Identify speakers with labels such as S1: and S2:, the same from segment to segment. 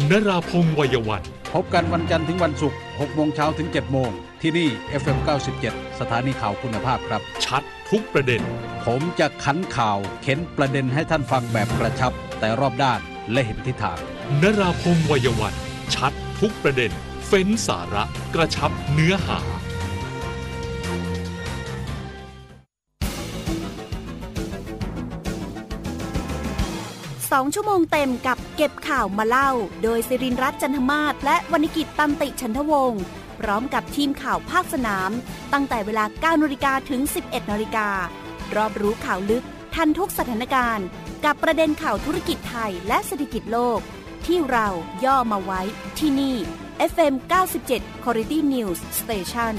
S1: นราพงษ์วัยวัน
S2: พบกันวันจันทร์ถึงวันศุกร์ 6 โมงเช้าถึง 7 โมงที่นี่ FM 97 สถานีข่าวคุณภาพครับ
S1: ชัดทุกประเด็น
S2: ผมจะขันข่าวเข็นประเด็นให้ท่านฟังแบบกระชับแต่รอบด้านและเห็นทิศทาง
S1: นราพงษ์วัยวันชัดทุกประเด็นเฟ้นสาระกระชับเนื้อหา
S3: 2 ชั่วโมงเต็มกับเก็บข่าวมาเล่าโดยศิรินทร์รัตน์จันทมาศและวรรณกิจตันติฉันทวงศ์พร้อมกับทีมข่าวภาคสนามตั้งแต่เวลา 9 นาฬิกาถึง 11 นาฬิการอบรู้ข่าวลึกทันทุกสถานการณ์กับประเด็นข่าวธุรกิจไทยและเศรษฐกิจโลกที่เราย่อมาไว้ที่นี่ FM 97 Quality News Station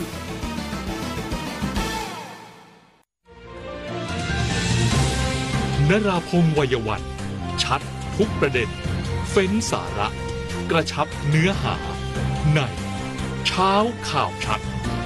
S1: นราพงษ์วัยวันชัดทุกประเด็นเฟ้นสาระกระชับเนื้อหาในเช้าข่าวชัด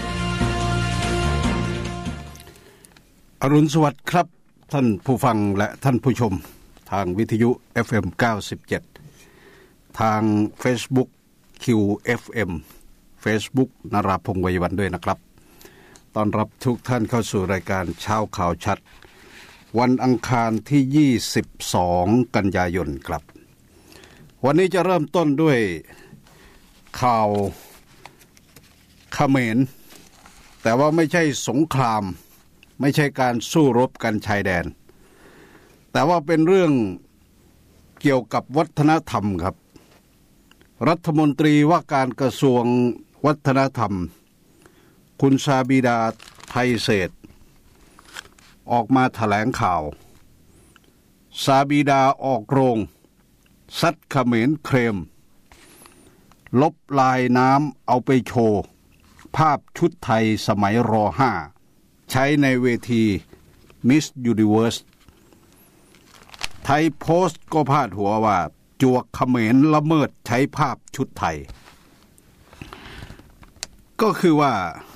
S2: อรุณสวัสดิ์ครับท่านผู้ฟังและท่านผู้ชมทางวิทยุ FM 97ทาง Facebook QFM Facebook นราพงษ์วัยวันด้วยนะครับต้อนรับทุกท่านเข้าสู่รายการเช้าข่าวชัดวันอังคารที่22กันยายนครับวันนี้จะเริ่มต้นด้วยข่าวเขมรแต่ว่าไม่ใช่สงครามไม่ใช่การสู้รบกันชายแดนแต่ว่าเป็นเรื่องเกี่ยวกับวัฒนธรรมครับรัฐมนตรีว่าการกระทรวงวัฒนธรรมคุณซาบิดาไทยเศรษฐ์ออกมาแถลงข่าวซาบิดาออกโรงซัดเขมรเคลมลบลายน้ำเอาไปโชว์ภาพชุดไทยสมัยร.5 ใช้ในเวทีมิสยูนิเวิร์สไทยโพสต์ก็พาดหัวว่าจวกเขมรละเมิดใช้ภาพชุดไทยก็คือว่า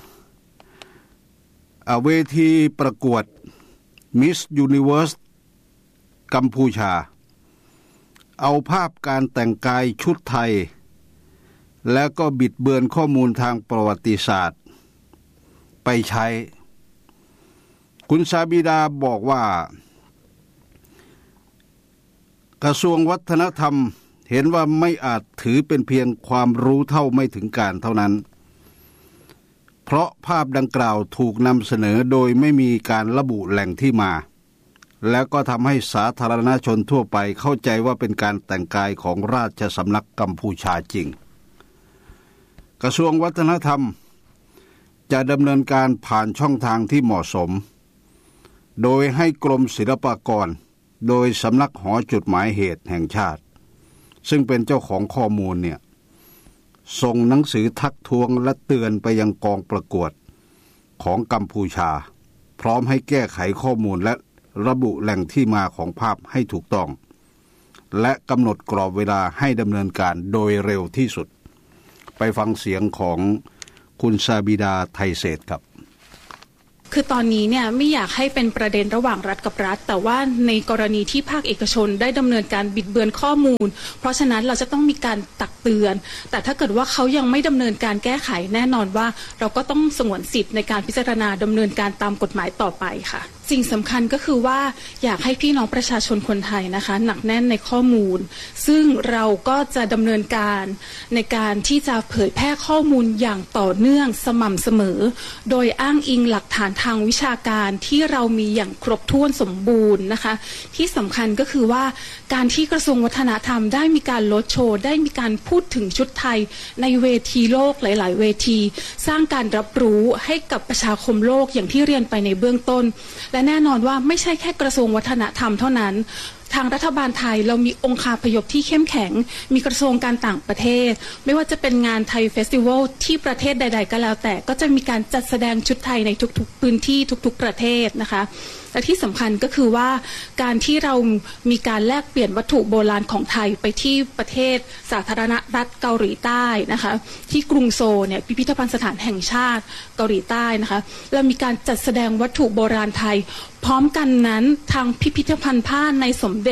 S2: เวทีประกวดมิสยูนิเวิร์สกัมพูชาเอาภาพการแต่งกายชุดไทยแล้วก็บิดเบือนข้อมูลทางประวัติศาสตร์ไปใช้คุณซาบิดาบอกว่ากระทรวงวัฒนธรรมเห็นว่าไม่อาจถือเป็นเพียงความรู้เท่าไม่ถึงการเท่านั้นเพราะภาพดังกล่าวถูกนำเสนอโดยไม่มีการระบุแหล่งที่มาแล้วก็ทำให้สาธารณชนทั่วไปเข้าใจว่าเป็นการแต่งกายของราชสำนักกัมพูชาจริงกระทรวงวัฒนธรรมจะดำเนินการผ่านช่องทางที่เหมาะสมโดยให้กรมศิลปากรโดยสำนักหอจดหมายเหตุแห่งชาติซึ่งเป็นเจ้าของข้อมูลเนี่ยส่งหนังสือทักท้วงและเตือนไปยังกองประกวดของกัมพูชาพร้อมให้แก้ไขข้อมูลและระบุแหล่งที่มาของภาพให้ถูกต้องและกำหนดกรอบเวลาให้ดำเนินการโดยเร็วที่สุดไปฟังเสียงของคุณซาบิดาไทยเศรษฐ์ครับ
S4: คือตอนนี้เนี่ยไม่อยากให้เป็นประเด็นระหว่างรัฐกับรัฐแต่ว่าในกรณีที่ภาคเอกชนได้ดำเนินการบิดเบือนข้อมูลเพราะฉะนั้นเราจะต้องมีการตักเตือนแต่ถ้าเกิดว่าเขายังไม่ดำเนินการแก้ไขแน่นอนว่าเราก็ต้องสงวนสิทธิ์ในการพิจารณาดำเนินการตามกฎหมายต่อไปค่ะสิ่งสำคัญก็คือว่าอยากให้พี่น้องประชาชนคนไทยนะคะหนักแน่นในข้อมูลซึ่งเราก็จะดำเนินการในการที่จะเผยแพร่ข้อมูลอย่างต่อเนื่องสม่ำเสมอโดยอ้างอิงหลักฐานทางวิชาการที่เรามีอย่างครบถ้วนสมบูรณ์นะคะที่สำคัญก็คือว่าการที่กระทรวงวัฒนธรรมได้มีการลดโชว์ได้มีการพูดถึงชุดไทยในเวทีโลกหลายๆเวทีสร้างการรับรู้ให้กับประชาคมโลกอย่างที่เรียนไปในเบื้องต้นและแน่นอนว่าไม่ใช่แค่กระทรวงวัฒนธรรมเท่านั้นทางรัฐบาลไทยเรามีองค์คาพยพที่เข้มแข็งมีกระทรวงการต่างประเทศไม่ว่าจะเป็นงานไทยเฟสติวัลที่ประเทศใดๆก็แล้วแต่ก็จะมีการจัดแสดงชุดไทยในทุกๆพื้นที่ทุกๆประเทศนะคะและที่สำคัญก็คือว่าการที่เรามีการแลกเปลี่ยนวัตถุโบราณของไทยไปที่ประเทศสาธารณรัฐเกาหลีใต้นะคะที่กรุงโซลเนี่ยพิพิธภัณฑ์สถานแห่งชาติเกาหลีใต้นะคะเรามีการจัดแสดงวัตถุโบราณไทยพร้อมกันนั้นทางพิพิธภัณฑ์ผ้าในสมเด็จ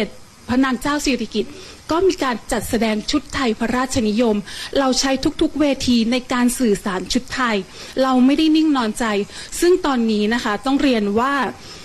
S4: พระนางเจ้าสิริกิติ์ก็มีการจัดแสดงชุดไทยพระราชนิยมเราใช้ทุกๆเวทีในการสื่อสารชุดไทยเราไม่ได้นิ่งนอนใจซึ่งตอนนี้นะคะต้องเรียนว่า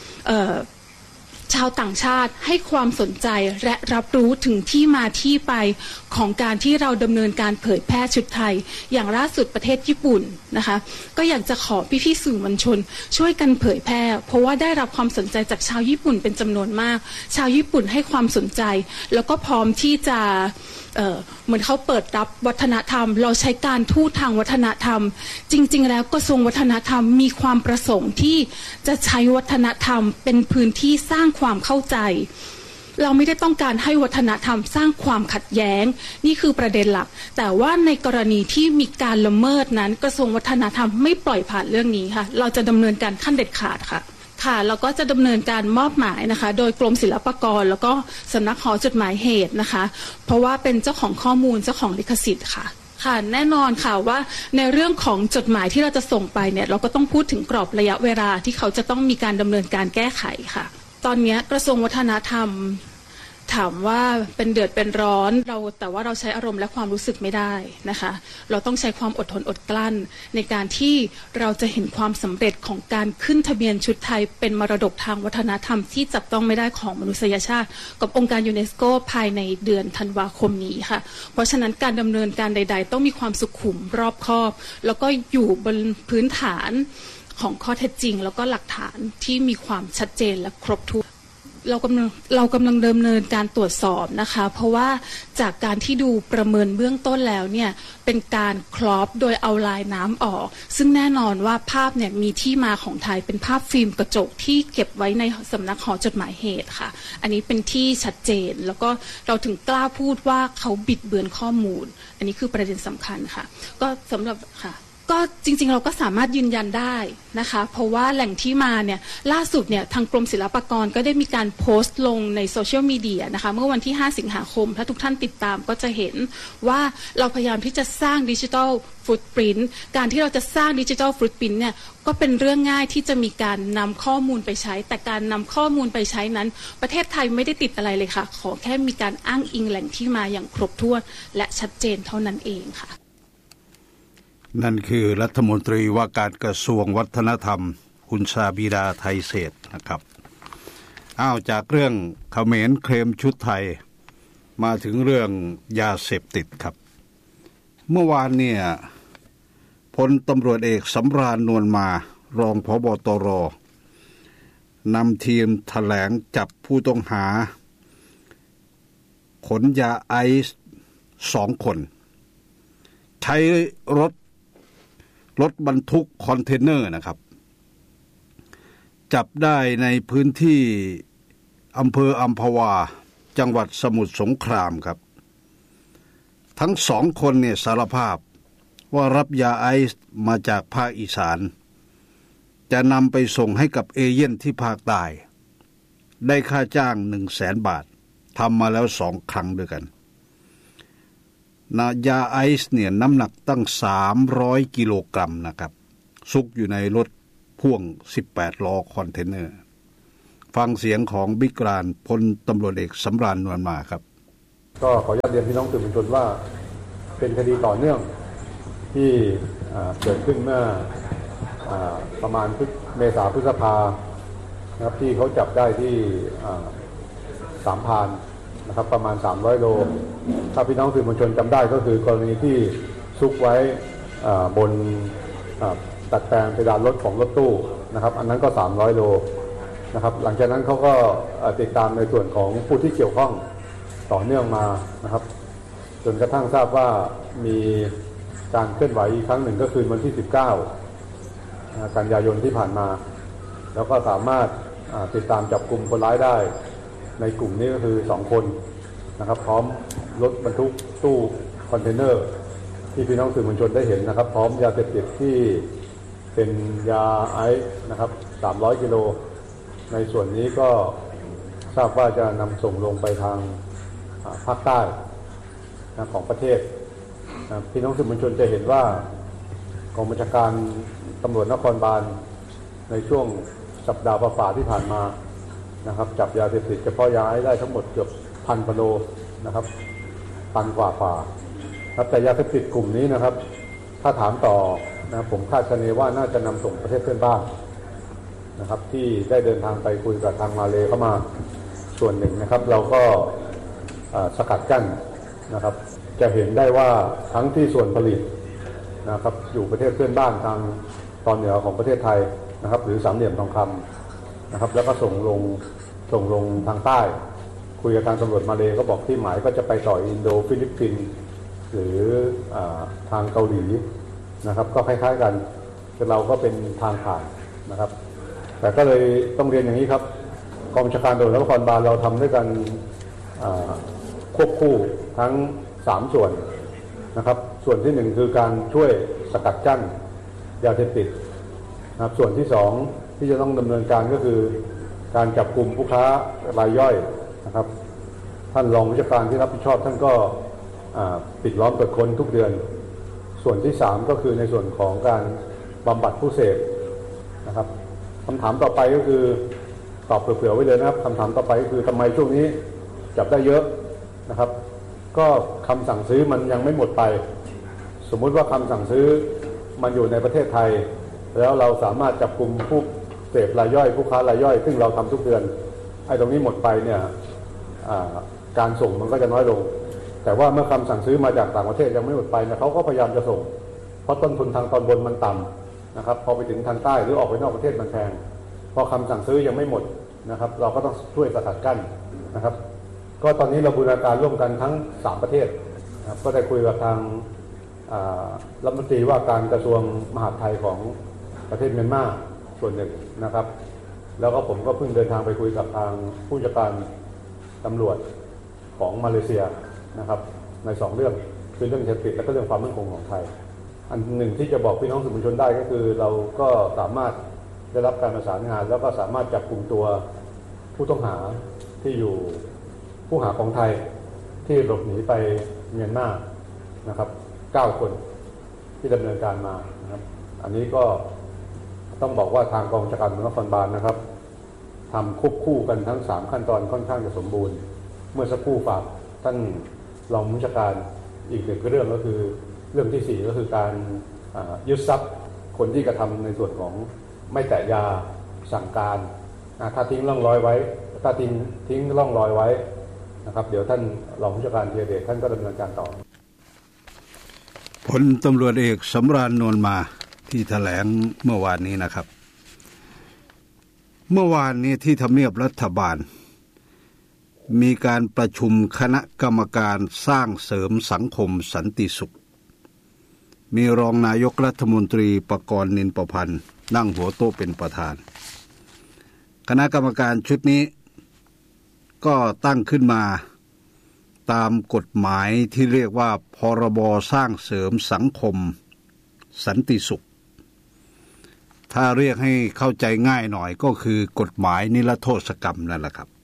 S4: ชาวต่างชาติให้ความสนใจและรับรู้ถึงที่มาที่ไปของการที่เราดำเนินการเผยแพร่ชุดไทยอย่างล่าสุดประเทศญี่ปุ่นนะคะก็อยากจะขอพี่ๆสื่อมวลชนช่วยกันเผยแพร่เพราะว่าได้รับความสนใจจากชาวญี่ปุ่นเป็นจำนวนมากชาวญี่ปุ่นให้ความสนใจแล้วก็พร้อมที่จะเหมือนเขาเปิดรับวัฒนธรรมเราใช้การทูตทางวัฒนธรรมจริงๆแล้วกระทรวงวัฒนธรรมมีความประสงค์ที่จะใช้วัฒนธรรมเป็นพื้นที่สร้างความเข้าใจเราไม่ได้ต้องการให้วัฒนธรรมสร้างความขัดแย้งนี่คือประเด็นหลักแต่ว่าในกรณีที่มีการละเมิดนั้นกระทรวงวัฒนธรรมไม่ปล่อยผ่านเรื่องนี้ค่ะเราจะดำเนินการขั้นเด็ดขาดค่ะเราก็จะดำเนินการมอบหมายนะคะโดยกรมศิลปากรแล้วก็สำนักหอจดหมายเหตุนะคะเพราะว่าเป็นเจ้าของข้อมูลเจ้าของลิขสิทธิ์ค่ะแน่นอนค่ะว่าในเรื่องของจดหมายที่เราจะส่งไปเนี่ยเราก็ต้องพูดถึงกรอบระยะเวลาที่เขาจะต้องมีการดำเนินการแก้ไขค่ะตอนนี้กระทรวงวัฒนธรรมถามว่าเป็นเดือดเป็นร้อนแต่ว่าเราใช้อารมณ์และความรู้สึกไม่ได้นะคะเราต้องใช้ความอดทนอดกลั้นในการที่เราจะเห็นความสำเร็จของการขึ้นทะเบียนชุดไทยเป็นมรดกทางวัฒนธรรมที่จับต้องไม่ได้ของมนุษยชาติกับองค์การยูเนสโกภายในเดือนธันวาคมนี้ค่ะเพราะฉะนั้นการดำเนินการใดๆต้องมีความสุขุมรอบคอบแล้วก็อยู่บนพื้นฐานของข้อเท็จจริงแล้วก็หลักฐานที่มีความชัดเจนและครบถ้วนเรากำลังดำเนินการตรวจสอบนะคะเพราะว่าจากการที่ดูประเมินเบื้องต้นแล้วเนี่ยเป็นการครอปโดยเอาลายน้ำออกซึ่งแน่นอนว่าภาพเนี่ยมีที่มาของไทยเป็นภาพฟิล์มกระจกที่เก็บไว้ในสำนักหอจดหมายเหตุค่ะอันนี้เป็นที่ชัดเจนแล้วก็เราถึงกล้าพูดว่าเขาบิดเบือนข้อมูลอันนี้คือประเด็นสำคัญค่ะก็สำหรับค่ะก็จริงๆเราก็สามารถยืนยันได้นะคะเพราะว่าแหล่งที่มาเนี่ยล่าสุดเนี่ยทางกรมศิลปากรก็ได้มีการโพสต์ลงในโซเชียลมีเดียนะคะเมื่อวันที่5สิงหาคมถ้าทุกท่านติดตามก็จะเห็นว่าเราพยายามที่จะสร้างดิจิทัลฟุตปรินท์การที่เราจะสร้างดิจิทัลฟุตปรินท์เนี่ยก็เป็นเรื่องง่ายที่จะมีการนำข้อมูลไปใช้แต่การนำข้อมูลไปใช้นั้นประเทศไทยไม่ได้ติดอะไรเลยค่ะขอแค่มีการอ้างอิงแหล่งที่มาอย่างครบถ้วนและชัดเจนเท่านั้นเองค่ะ
S2: นั่นคือรัฐมนตรีว่าการกระทรวงวัฒนธรรมคุณชาบิดาไทยเศรษฐ์นะครับจากเรื่องเขมรเคลมชุดไทยมาถึงเรื่องยาเสพติดครับเมื่อวานเนี่ยพลตำรวจเอกสำราญนวลมารองผบ.ตร.นำทีมแถลงจับผู้ต้องหาขนยาไอซ์2 คนใช้รถบรรทุกคอนเทนเนอร์นะครับจับได้ในพื้นที่อำเภออัมพวาจังหวัดสมุทรสงครามครับทั้ง2 คนเนี่ยสารภาพว่ารับยาไอซ์มาจากภาคอีสานจะนำไปส่งให้กับเอเย่นที่ภาคใต้ได้ค่าจ้าง 100,000 บาททำมาแล้ว2 ครั้งด้วยกันยาไอซ์เนี่ยน้ำหนักตั้ง300 กิโลกรัมนะครับซุกอยู่ในรถพ่วง18 ล้อคอนเทนเนอร์ฟังเสียงของบิ๊กรานพลตำรวจเอกสำราญนวลมาครับ
S5: ก็ขออนุญาตเรียนพี่น้องสื่อมวลชนว่าเป็นคดีต่อเนื่องที่เกิดขึ้นเมื่อประมาณเมษาพฤษภานะครับที่เขาจับได้ที่สามพรานนะครับประมาณ300 โลถ้าพี่น้องสื่อมวลชนจำได้ก็คือกรณีที่ซุกไว้บนตัดแต่งเพดานรถของรถตู้นะครับอันนั้นก็300 โลนะครับหลังจากนั้นเขาก็ติดตามในส่วนของผู้ที่เกี่ยวข้องต่อเนื่องมานะครับจนกระทั่งทราบว่ามีการเคลื่อนไหวอีกครั้งหนึ่งก็คือวันที่19 กันยายนที่ผ่านมาแล้วก็สามารถติดตามจับกลุ่มคนร้ายได้ในกลุ่มนี้ก็คือ2 คนนะครับพร้อมรถบรรทุกตู้คอนเทนเนอร์ที่พี่น้องสื่อมวลชนได้เห็นนะครับพร้อมยาเสพติดที่เป็นยาไอซ์นะครับ300 กิโลในส่วนนี้ก็ทราบว่าจะนำส่งลงไปทางภาคใต้ของประเทศพี่น้องสื่อมวลชนจะเห็นว่ากองบัญชาการตำรวจนครบาลในช่วงสัปดาห์ฝ่าที่ผ่านมานะครับจับยาเสพติดเฉพาะยาไอซ์ได้ทั้งหมดเกือบ 1,000 กว่าโลนะครับตันกว่าครับแต่ยาเสพติดกลุ่มนี้นะครับถ้าถามต่อนะผมคาดคะเนว่าน่าจะนำส่งประเทศเพื่อนบ้านนะครับที่ได้เดินทางไปคุยกับทางมาเลเข้ามาส่วนหนึ่งนะครับเราก็สกัดกั้นนะครับจะเห็นได้ว่าทั้งที่ส่วนผลิตนะครับอยู่ประเทศเพื่อนบ้านทางตอนเหนือของประเทศไทยนะครับหรือสามเหลี่ยมทองคำนะครับแล้วก็ส่งลงทางใต้คุยกับทางตำรวจมาเลก็บอกที่หมายก็จะไปต่ออินโดฟิลิปปินส์หรือทางเกาหลีนะครับก็คล้ายๆกันแต่เราก็เป็นทางผ่านนะครับแต่ก็เลยต้องเรียนอย่างนี้ครับกองบัญชาการตำรวจนครบาลเราทำด้วยกันควบคู่ทั้ง3ส่วนนะครับส่วนที่1คือการช่วยสกัดกั้นยาเสพติดนะครับส่วนที่2ที่จะต้องดำเนินการก็คือการจับกลุ่มผู้ค้ารายย่อยนะครับท่านรองผู้จัดการที่รับผิดชอบท่านก็ปิดล้อมตรวจค้นทุกเดือนส่วนที่3ก็คือในส่วนของการบำบัดผู้เสพนะครับคำถามต่อไปก็คือตอบเผื่อๆไว้เลยนะครับคำถามต่อไปก็คือทำไมช่วงนี้จับได้เยอะนะครับก็คำสั่งซื้อมันยังไม่หมดไปสมมุติว่าคำสั่งซื้อมันอยู่ในประเทศไทยแล้วเราสามารถจับกลุ่มผู้เสพรายย่อยผู้ค้ารายย่อยซึ่งเราทำทุกเดือนไอ้ตรงนี้หมดไปเนี่ยการส่งมันก็จะน้อยลงแต่ว่าเมื่อคำสั่งซื้อมาจากต่างประเทศยังไม่หมดไปเนี่ยเขาก็พยายามจะส่งเพราะต้นทุนทางตอนบนมันต่ำนะครับพอไปถึงทางใต้หรือออกไปนอกประเทศมันแพงพอคำสั่งซื้อยังไม่หมดนะครับเราก็ต้องช่วยสกัดกั้นนะครับก็ตอนนี้เราบูรณาการร่วมกันทั้ง3ประเทศนะครับก็ได้คุยกับทางรัฐมนตรีว่าการกระทรวงมหาดไทยของประเทศเมียนมาส่วนหนึ่งนะครับแล้วก็ผมก็เพิ่งเดินทางไปคุยกับทางผู้จัดการตำรวจของมาเลเซียนะครับใน2เรื่องคือเรื่องยาเสพติดและก็เรื่องความมั่นคงของไทยอันหนึ่งที่จะบอกพี่น้องสื่อมวลชนได้ก็คือเราก็สามารถได้รับการประสานงานแล้วก็สามารถจับกลุ่มตัวผู้ต้องหาที่อยู่ผู้หาของไทยที่หลบหนีไปเมียนมานะครับ9 คนที่ดำเนินการมานะครับอันนี้ก็ต้องบอกว่าทางกองบัญชาการตำรวจนครบาลนะครับทำควบคู่กันทั้ง3ขั้นตอนค่อนข้างจะสมบูรณ์เมื่อสักครู่ฝากท่านรองผู้บัญชาการอีกหนึ่งเรื่องก็คือเรื่องที่4ก็คือการยึดทรัพย์คนที่กระทำในส่วนของไม่แตะยาสั่งการถ้าทิ้งร่องรอยไว้ถ้าทิ้งร่องรอยไว้นะครับเดี๋ยวท่านรองผู้จัดการธีรเดชท่านก็ดำเนินการต่อ
S2: พลตำรวจเอกสำราญนวลมาที่แถลงเมื่อวานนี้นะครับเมื่อวานนี้ที่ทำเนียบรัฐบาลมีการประชุมคณะกรรมการสร้างเสริมสังคมสันติสุขมีรองนายกรัฐมนตรีประกรณ์ นินประพันธ์นั่งหัวโต๊ะเป็นประธานคณะกรรมการชุดนี้ก็ตั้งขึ้นมาตามกฎหมายที่เรียกว่าพรบสร้างเสริมสังคมสันติสุขถ้าเรียกให้เข้าใจง่ายหน่อยก็คือกฎหมายนิรโทษกรรมนั่นแหละครับ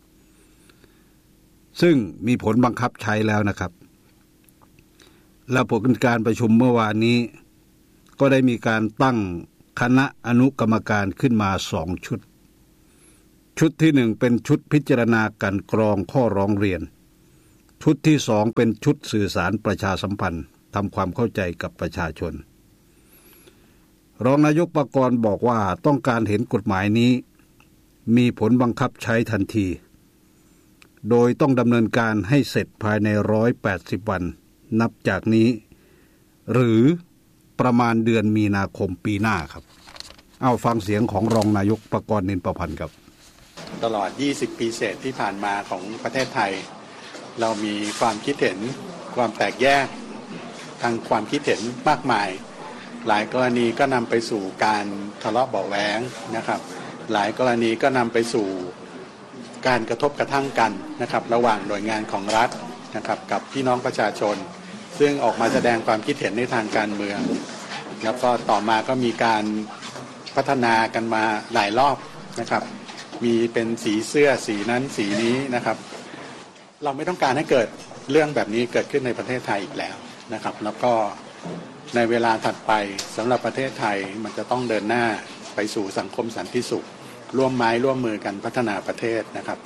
S2: ซึ่งมีผลบังคับใช้แล้วนะครับและผลการประชุมเมื่อวานนี้ก็ได้มีการตั้งคณะอนุกรรมการขึ้นมา2 ชุดที่1เป็นชุดพิจารณาการกรองข้อร้องเรียนชุดที่2เป็นชุดสื่อสารประชาสัมพันธ์ทำความเข้าใจกับประชาชนรองนายกประกรณ์บอกว่าต้องการเห็นกฎหมายนี้มีผลบังคับใช้ทันทีโดยต้องดำเนินการให้เสร็จภายใน180 วันนับจากนี้หรือประมาณเดือนมีนาคมปีหน้าครับเอาฟังเสียงของรองนายกประกรณ์ นินประพันธ์ครับ
S6: ตลอด20 ปีเศษที่ผ่านมาของประเทศไทยเรามีความคิดเห็นความแตกแยกทางความคิดเห็นมากมายหลายกรณีก็นำไปสู่การทะเลาะเบาะแว้งนะครับหลายกรณีก็นำไปสู่การกระทบกระทั่งกันนะครับระหว่างหน่วยงานของรัฐนะครับกับพี่น้องประชาชนซึ่งออกมาแสดงความคิดเห็นในทางการเมืองแล้วก็ต่อมาก็มีการพัฒนากันมาหลายรอบนะครับมีเป็นสีเสื้อสีนั้นสีนี้นะครับเราไม่ต้องการให้เกิดเรื่องแบบนี้เกิดขึ้นในประเทศไทยอีกแล้วนะครับแล้วก็ในเวลาถัดไปสำหรับประเทศไทยมันจะต้องเดินหน้าไปสู่สังคมสันติสุขร่วมไม้ร่วมมือกันพัฒนาประเทศนะครับ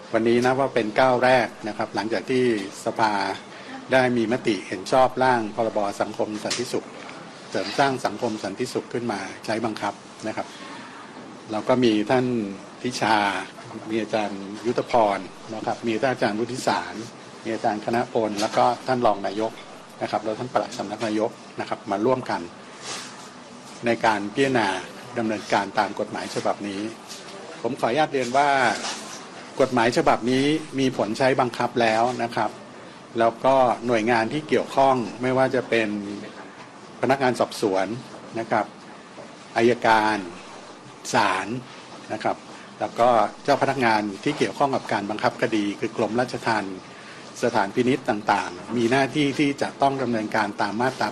S6: วันนี้นะว่าเป็นก้าวแรกนะครับหลังจากที่สภาได้มีมติเห็นชอบร่างพรบสังคมสันติสุขเสริมสร้างสังคมสันติสุขขึ้นมาใช้บังคับนะครับเราก็มีท่านทิชามีอาจารย์ยุทธพรนะครับมีท่านอาจารย์วุฒิสารมีอาจารย์คณะพลแล้วก็ท่านรองนายกนะครับแล้วท่านปลัดสำนักนายกนะครับมาร่วมกันในการพิจารณาดำเนินการตามกฎหมายฉบับนี้ผมขออนุญาตเรียนว่ากฎหมายฉบับนี้มีผลใช้บังคับแล้วนะครับแล้วก็หน่วยงานที่เกี่ยวข้องไม่ว่าจะเป็นพนักงานสอบสวนนะครับอัยการศาลนะครับแล้วก็เจ้าพนักงานที่เกี่ยวข้องกับการบังคับคดีคือกรมราชทัณฑ์สถานพินิจต่างๆมีหน้าที่ที่จะต้องดำเนินการตามมาตรา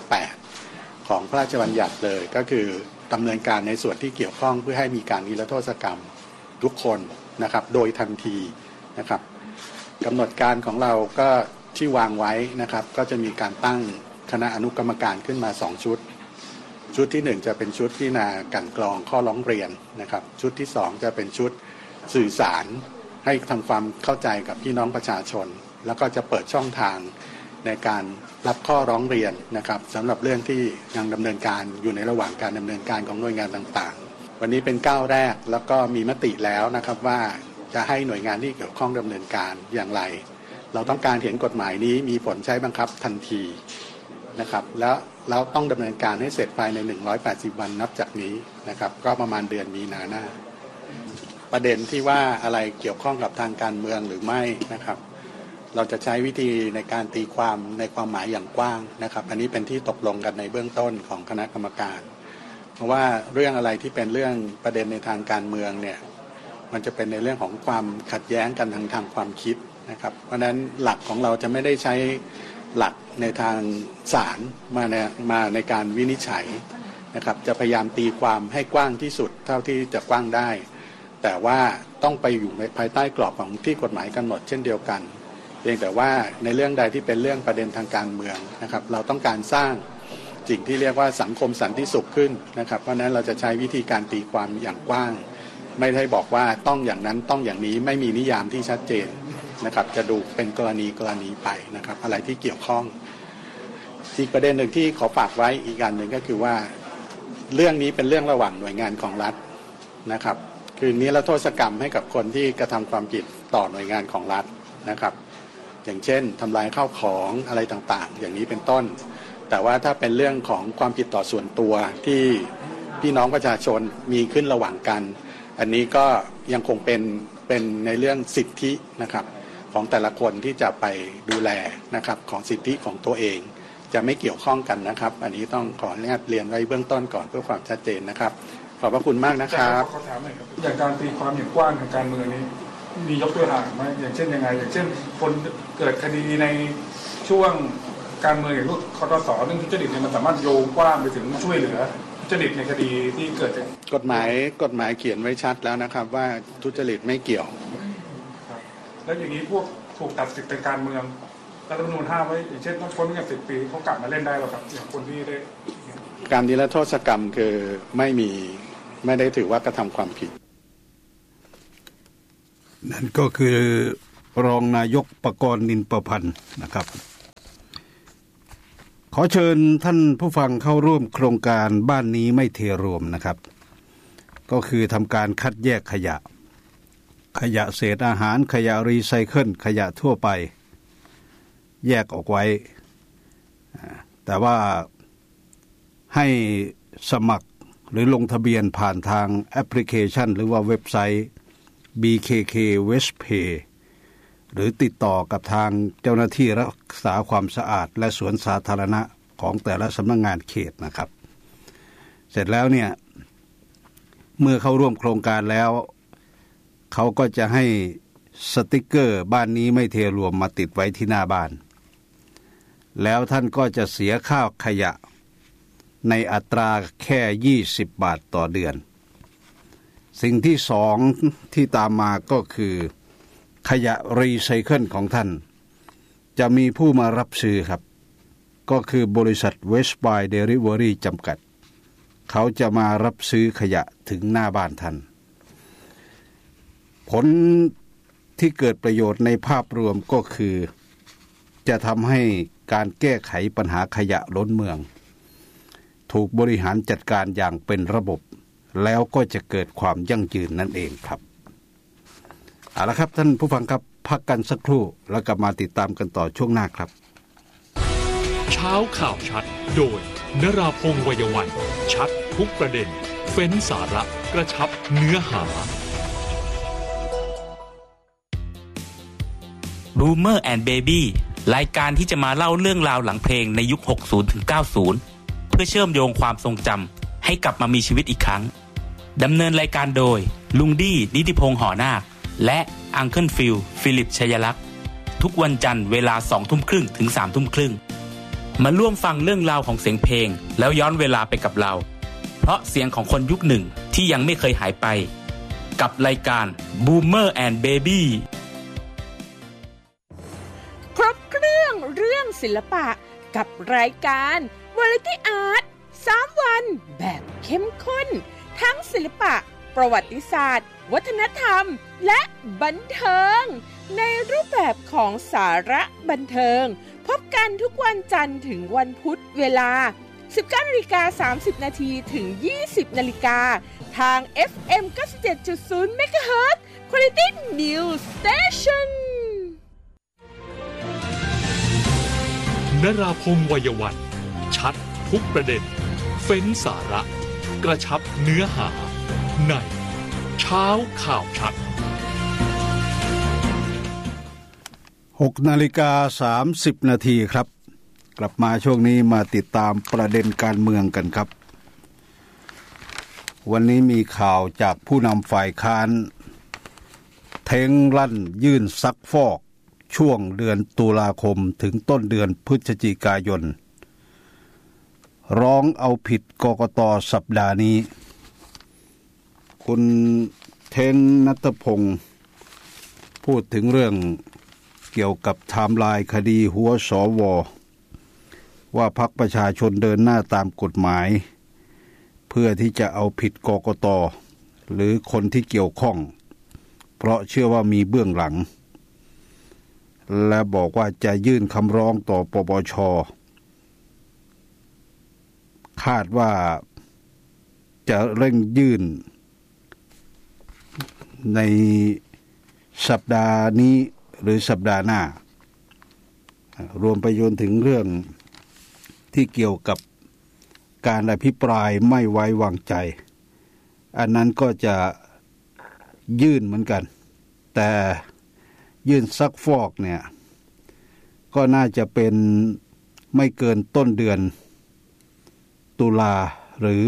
S6: 8 ของพระราชบัญญัติเลยก็คือดำเนินการในส่วนที่เกี่ยวข้องเพื่อให้มีการนิรโทษกรรมทุกคนนะครับโดยทันทีนะครับกำหนดการของเราก็ที่วางไว้นะครับก็จะมีการตั้งคณะอนุกรรมการขึ้นมา2 ชุดที่1จะเป็นชุดพิจารณากลั่นกรองข้อร้องเรียนนะครับชุดที่2จะเป็นชุดสื่อสารให้ทำความเข้าใจกับพี่น้องประชาชนแล้วก็จะเปิดช่องทางในการรับข้อร้องเรียนนะครับสำหรับเรื่องที่ยังดำเนินการอยู่ในระหว่างการดำเนินการของหน่วยงานต่างๆวันนี้เป็นก้าวแรกแล้วก็มีมติแล้วนะครับว่าจะให้หน่วยงานที่เกี่ยวข้องดำเนินการอย่างไรเราต้องการเห็นกฎหมายนี้มีผลใช้บังคับทันทีนะครับแล้วเราต้องดำเนินการให้เสร็จภายใน180 วันนับจากนี้นะครับก็ประมาณเดือนมีนาหน้าประเด็นที่ว่าอะไรเกี่ยวข้องกับทางการเมืองหรือไม่นะครับเราจะใช้วิธีในการตีความในความหมายอย่างกว้างนะครับอันนี้เป็นที่ตกลงกันในเบื้องต้นของคณะกรรมการเพราะว่าเรื่องอะไรที่เป็นเรื่องประเด็นในทางการเมืองเนี่ยมันจะเป็นในเรื่องของความขัดแย้งกันทางความคิดนะครับเพราะฉะนั้นหลักของเราจะไม่ได้ใช้หลักในทางศาลมาในการวินิจฉัยนะครับจะพยายามตีความให้กว้างที่สุดเท่าที่จะกว้างได้แต่ว่าต้องไปอยู่ในภายใต้กรอบของที่กฎหมายกำหนดเช่นเดียวกันเพียงแต่ว่าในเรื่องใดที่เป็นเรื่องประเด็นทางการเมืองนะครับเราต้องการสร้างสิ่งที่เรียกว่าสังคมสันติสุขขึ้นนะครับเพราะฉะนั้นเราจะใช้วิธีการตีความอย่างกว้างไม่ได้บอกว่าต้องอย่างนั้นต้องอย่างนี้ไม่มีนิยามที่ชัดเจนนะครับจะดูเป็นกรณีไปนะครับอะไรที่เกี่ยวข้องอีกประเด็นหนึ่งที่ขอฝากไว้อีกอันหนึ่งก็คือว่าเรื่องนี้เป็นเรื่องระหว่างหน่วยงานของรัฐนะครับคือนิรโทษกรรมให้กับคนที่กระทำความผิดต่อหน่วยงานของรัฐนะครับอย่างเช่นทำลายข้าวของอะไรต่างๆอย่างนี้เป็นต้นแต่ว่าถ้าเป็นเรื่องของความผิดต่อส่วนตัวที่พี่น้องประชาชนมีขึ้นระหว่างกันอันนี้ก็ยังคงเป็นในเรื่องสิทธินะครับของแต่ละคนที่จะไปดูแลนะครับของสิทธิของตัวเองจะไม่เกี่ยวข้องกันนะครับอันนี้ต้องขออนุญาตเรียนไว้เบื้องต้นก่อนเพื่อความชัดเจนนะครับขอบพระคุณมากนะครับ
S7: ขอถามหน่อยครับอย่างการตีความอย่างกว้างทางการเมืองนี้มียกตัวอย่างไหมอย่างเช่นยังไงอย่างเช่นคนเกิดคดีในช่วงการเมืองอย่างคตส.เรื่องทุจริตเนี่ยมันสามารถโยงกว้างไปถึงช่วยเหลือทุจริตในคดีที่เกิดจาก
S6: กฎหมายเขียนไว้ชัดแล้วนะครับว่าทุจริตไม่เกี่ยว
S7: แล้วอย่างนี้พวกถูกตัดสิทธิ์ทางการเมืองรัฐธรรมนูญห้ามไว้อย่างเช่นต้องพ้นกัน10 ปีเขากลับมาเล่นได้หรอครับอย่างคนที่ได้
S6: การนิรโทษกรรมคือไม่ได้ถือว่ากระทำความผิด
S2: นั่นก็คือรองนายกปกรณ์นินประพันธ์นะครับขอเชิญท่านผู้ฟังเข้าร่วมโครงการบ้านนี้ไม่เทรวมนะครับก็คือทำการคัดแยกขยะเศษอาหารขยะรีไซเคิลขยะทั่วไปแยกออกไว้แต่ว่าให้สมัครหรือลงทะเบียนผ่านทางแอปพลิเคชันหรือว่าเว็บไซต์ BKK Westpay หรือติดต่อกับทางเจ้าหน้าที่รักษาความสะอาดและสวนสาธารณะของแต่ละสำนักงานเขตนะครับเสร็จแล้วเนี่ยเมื่อเข้าร่วมโครงการแล้วเขาก็จะให้สติ๊กเกอร์บ้านนี้ไม่เทรวมมาติดไว้ที่หน้าบ้านแล้วท่านก็จะเสียค่าขยะในอัตราแค่20 บาทต่อเดือนสิ่งที่2ที่ตามมาก็คือขยะรีไซเคิลของท่านจะมีผู้มารับซื้อครับก็คือบริษัท Westby Delivery จำกัดเขาจะมารับซื้อขยะถึงหน้าบ้านท่านผลที่เกิดประโยชน์ในภาพรวมก็คือจะทำให้การแก้ไขปัญหาขยะล้นเมืองถูกบริหารจัดการอย่างเป็นระบบแล้วก็จะเกิดความยั่งยืนนั่นเองครับเอาละครับท่านผู้ฟังครับพักกันสักครู่แล้วกลับมาติดตามกันต่อช่วงหน้าครับ
S1: เช้าข่าวชัดโดยนราพงษ์ วัยวันชัดทุกประเด็นเฟ้นสาระกระชับเนื้อหา
S8: Boomer and Baby รายการที่จะมาเล่าเรื่องราวหลังเพลงในยุค 60 ถึง 90 เพื่อเชื่อมโยงความทรงจำให้กลับมามีชีวิตอีกครั้งดำเนินรายการโดยลุงดี้นิติพงษ์ หอนาคและอังเคิลฟิลฟิลิปชัยลักษณ์ทุกวันจันทร์เวลา 20:30 ถึง 3:30 มาร่วมฟังเรื่องราวของเสียงเพลงแล้วย้อนเวลาไปกับเราเพราะเสียงของคนยุคหนึ่งที่ยังไม่เคยหายไปกับรายการ Boomer and Baby
S9: ครบเครื่องเรื่องศิลปะกับรายการ Variety Art 3 วันแบบเข้มข้นทั้งศิลปะประวัติศาสตร์วัฒนธรรมและบันเทิงในรูปแบบของสาระบันเทิงพบกันทุกวันจันทร์ถึงวันพุธเวลา 19:30 น.ถึง 20:00 น.ทาง FM 97.0 MHz Quality News Station
S1: นราพงษ์ วัยวันชัดทุกประเด็นเฟ้นสาระกระชับเนื้อหาในเช้าข่าวชัด
S2: 6:30 นาทีครับกลับมาช่วงนี้มาติดตามประเด็นการเมืองกันครับวันนี้มีข่าวจากผู้นำฝ่ายค้านเท้งลั่นยื่นซักฟอกช่วงเดือนตุลาคมถึงต้นเดือนพฤศจิกายนร้องเอาผิดกกต.สัปดาห์นี้คุณเท้งณัฐพงศ์พูดถึงเรื่องเกี่ยวกับไทม์ไลน์คดีหัวสว.ว่าพรรคประชาชนเดินหน้าตามกฎหมายเพื่อที่จะเอาผิดกกต.หรือคนที่เกี่ยวข้องเพราะเชื่อว่ามีเบื้องหลังและบอกว่าจะยื่นคำร้องต่อปปช.คาดว่าจะเร่งยื่นในสัปดาห์นี้หรือสัปดาห์หน้ารวมไปจนถึงเรื่องที่เกี่ยวกับการอภิปรายไม่ไว้วางใจอันนั้นก็จะยื่นเหมือนกันแต่ยื่นซักฟอกเนี่ยก็น่าจะเป็นไม่เกินต้นเดือนตุลาหรือ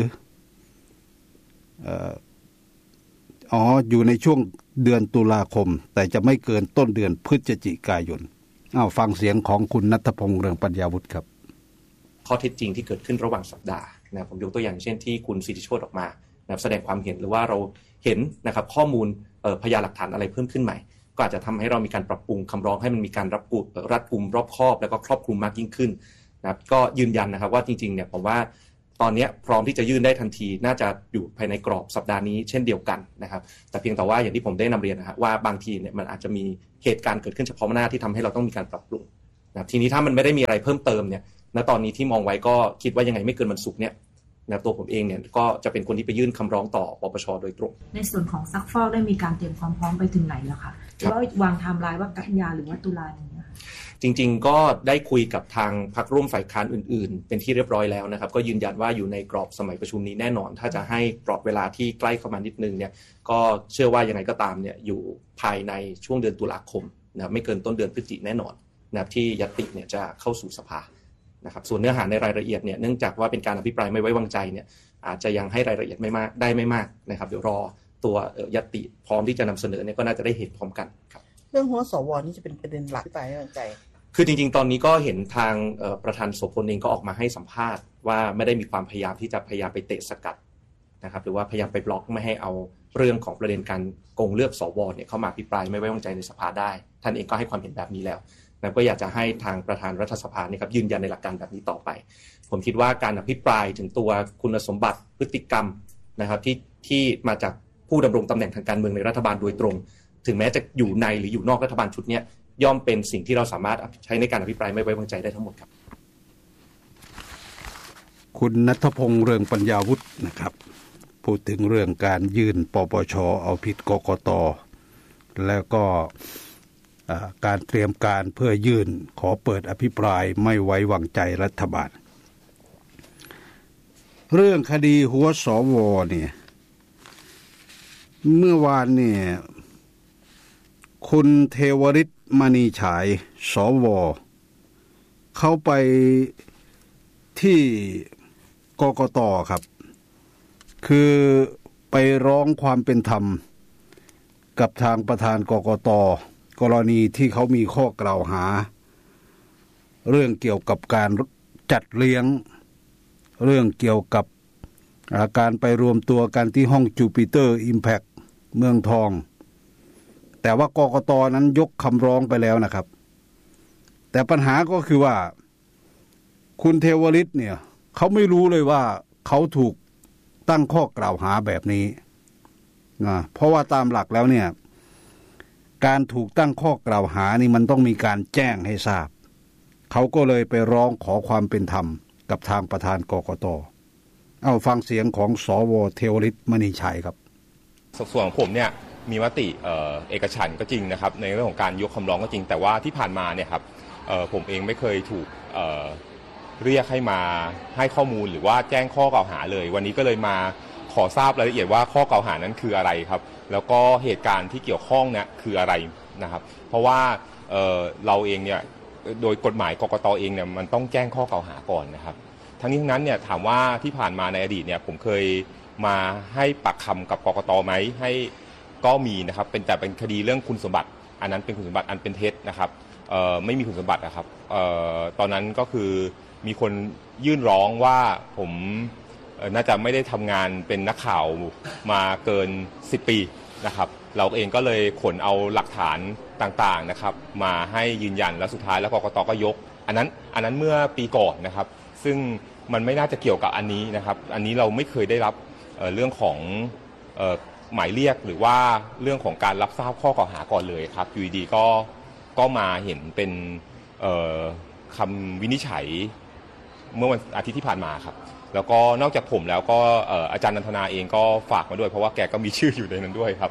S2: อยู่ในช่วงเดือนตุลาคมแต่จะไม่เกินต้นเดือนพฤศจิกายนฟังเสียงของคุณณัฐพงษ์ เรืองปัญญาวุฒิครับ
S10: ข้อเท็จจริงที่เกิดขึ้นระหว่างสัปดาห์นะผมยกตัวอย่างเช่นที่คุณสิทธิโชติออกมาแสดงความเห็นหรือว่าเราเห็นนะครับข้อมูลพยานหลักฐานอะไรเพิ่มขึ้นใหม่ก็อาจจะทำให้เรามีการปรับปรุงคำร้องให้มันมีการรัดกุมรอบคอบแล้วก็ครอบคลุมมากยิ่งขึ้นนะครับก็ยืนยันนะครับว่าจริงๆเนี่ยผมว่าตอนนี้พร้อมที่จะยื่นได้ทันทีน่าจะอยู่ภายในกรอบสัปดาห์นี้เช่นเดียวกันนะครับแต่เพียงแต่ว่าอย่างที่ผมได้นำเรียนนะฮะว่าบางทีเนี่ยมันอาจจะมีเหตุการณ์เกิดขึ้นเฉพาะหน้าที่ทำให้เราต้องมีการปรับปรุงนะทีนี้ถ้ามันไม่ได้มีอะไรเพิ่มเติมเนี่ยณตอนนี้ที่มองไว้ก็คิดว่ายังไงไม่เกินวันศุกร์เนี่ยนะตัวผมเองเนี่ยก็จะเป็นคนที่ไปยื่นคำร้องต่อปปช.โดยตรง
S11: ในส่วนของซักฟอกได้มีการเตรียมความพร้อมไปถึงไหนแล้วคะหรือว่าวางไทม์ไลน์ว่ากันยาหรือว่าตุลานี้
S10: จริงๆก็ได้คุยกับทางพรรคร่วมฝ่ายค้านอื่นๆเป็นที่เรียบร้อยแล้วนะครับก็ยืนยันว่าอยู่ในกรอบสมัยประชุมนี้แน่นอนถ้าจะให้กรอบเวลาที่ใกล้เข้ามานิดนึงเนี่ยก็เชื่อว่ายังไงก็ตามเนี่ยอยู่ภายในช่วงเดือนตุลาคมนะไม่เกินต้นเดือนพฤศจิกายนแน่นอนนะที่ญัตติเนี่ยจะเข้าสู่สภานะครับส่วนเนื้อหาในรายละเอียดเนี่ยเนื่องจากว่าเป็นการอภิปรายไม่ไว้วางใจเนี่ยอาจจะยังให้รายละเอียดไม่มากนะครับเดี๋ยวรอตัวญัตติพร้อมที่จะนำเสนอเนี่ยก็น่าจะได้เห็นพร้อมกันครับ
S12: เรื่องหัวสวนี่จะเป็นประเด็นหลักไปไม่วางใจ
S10: คือจริงๆตอนนี้ก็เห็นทางประธานโสพลเองก็ออกมาให้สัมภาษณ์ว่าไม่ได้มีความพยายามที่จะพยายามไปเตะสกัดนะครับหรือว่าพยายามไปบล็อกไม่ให้เอาเรื่องของประเด็นการโกงเลือกสวเนี่ยเข้ามาอภิปรายไม่ไว้วางใจในสภาได้ท่านเองก็ให้ความเห็นแบบนี้แล้วแล้วก็อยากจะให้ทางประธานรัฐสภาเนี่ยครับยืนยันในหลักการแบบนี้ต่อไปผมคิดว่าการอภิปรายถึงตัวคุณสมบัติพฤติกรรมนะครับที่มาจากผู้ดำรงตำแหน่งทางการเมืองในรัฐบาลโดยตรงถึงแม้จะอยู่ในหรืออยู่นอกรัฐบาลชุดนี้ย่อมเป็นสิ่งที่เราสามารถใช้ในการอภิปรายไม่ไว้วางใจได้ทั้งหมดครับ
S2: คุณณัฐพงษ์เรืองปัญญาวุฒินะครับพูดถึงเรื่องการยื่นปปช.เอาผิดกกต.แล้วก็การเตรียมการเพื่อยื่นขอเปิดอภิปรายไม่ไว้วางใจรัฐบาลเรื่องคดีหัวสวเนี่ยเมื่อวานเนี่ยคุณเทวฤทธิ์มณีฉายสวเข้าไปที่กกต.ครับคือไปร้องความเป็นธรรมกับทางประธานกกต.กรณีที่เขามีข้อกล่าวหาเรื่องเกี่ยวกับการจัดเลี้ยงเรื่องเกี่ยวกับการไปรวมตัวกันที่ห้องจูปิเตอร์อิมแพคเมืองทองแต่ว่ากกต.นั้นยกคำร้องไปแล้วนะครับแต่ปัญหาก็คือว่าคุณเทวฤทธิ์เนี่ยเขาไม่รู้เลยว่าเขาถูกตั้งข้อกล่าวหาแบบนี้นะเพราะว่าตามหลักแล้วเนี่ยการถูกตั้งข้อกล่าวหานี่มันต้องมีการแจ้งให้ทราบเขาก็เลยไปร้องขอความเป็นธรรมกับทางประธานกกต.เอาฟังเสียงของสว.เทวฤทธิ์มณีชัยครับ
S13: ส่วนของผมเนี่ยมีมติเอกฉันท์ก็จริงนะครับในเรื่องของการยกคำร้องก็จริงแต่ว่าที่ผ่านมาเนี่ยครับผมเองไม่เคยถูกเรียกให้มาให้ข้อมูลหรือว่าแจ้งข้อกล่าวหาเลยวันนี้ก็เลยมาขอทราบรายละเอียดว่าข้อกล่าวหานั้นคืออะไรครับแล้วก็เหตุการณ์ที่เกี่ยวข้องเนี่ยคืออะไรนะครับเพราะว่าเราเองเนี่ยโดยกฎหมายกกต.เองเนี่ยมันต้องแจ้งข้อกล่าวหาก่อนนะครับทั้งนี้ทั้งนั้นเนี่ยถามว่าที่ผ่านมาในอดีตเนี่ยผมเคยมาให้ปากคำกับกกต.ไหมให้ก็มีนะครับแต่เป็นคดีเรื่องคุณสมบัติอันนั้นเป็นคุณสมบัติอันเป็นเท็จนะครับไม่มีคุณสมบัตินะครับตอนนั้นก็คือมีคนยื่นร้องว่าผมน่าจะไม่ได้ทำงานเป็นนักข่าวมาเกิน10 ปีนะครับเราเองก็เลยขนเอาหลักฐานต่างๆนะครับมาให้ยืนยันแล้วสุดท้ายแล้วกกต.ก็ยกอันนั้นเมื่อปีก่อนนะครับซึ่งมันไม่น่าจะเกี่ยวกับอันนี้นะครับอันนี้เราไม่เคยได้รับเรื่องของหมายเรียกหรือว่าเรื่องของการรับทราบข้อกล่าวหาก่อนเลยครับอยู่ดีก็มาเห็นเป็นคำวินิจฉัยเมื่อวันอาทิตย์ที่ผ่านมาครับแล้วก็นอกจากผมแล้วก็อาจารย์นันทนาเองก็ฝากมาด้วยเพราะว่าแกก็มีชื่ออยู่ในนั้นด้วยครับ